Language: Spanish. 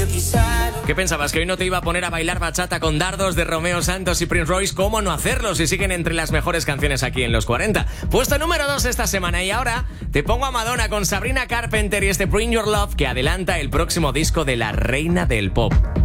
¿Qué pensabas? ¿Que hoy no te iba a poner a bailar bachata con dardos de Romeo Santos y Prince Royce? ¿Cómo no hacerlo si siguen entre las mejores canciones aquí en los 40? Puesto número 2 esta semana, y ahora te pongo a Madonna con Sabrina Carpenter y este Bring Your Love, que adelanta el próximo disco de la reina del pop.